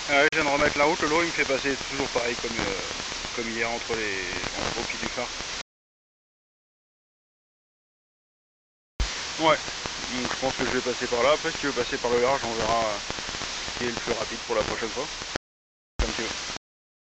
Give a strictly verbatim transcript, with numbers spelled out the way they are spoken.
Ah ouais, je viens de remettre la route, le lot il me fait passer toujours pareil comme, euh, comme hier entre les entre, au pied du phare. Ouais, donc je pense que je vais passer par là. Après si tu veux passer par le large, on verra ce qui est le plus rapide pour la prochaine fois. Comme tu veux.